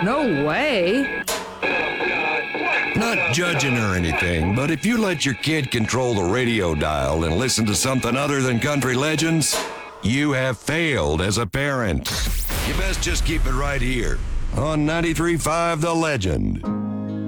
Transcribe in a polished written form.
No way. Not judging or anything, but if you let your kid control the radio dial and listen to something other than country legends, you have failed as a parent. You best just keep it right here on 93.5 The Legend.